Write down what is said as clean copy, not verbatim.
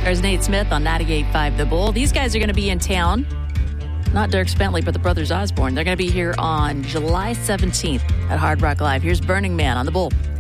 There's Nate Smith on 98.5 The Bull. These guys are going to be in town. Not Dierks Bentley, but the Brothers Osborne. They're going to be here on July 17th at Hard Rock Live. Here's Burning Man on The Bull.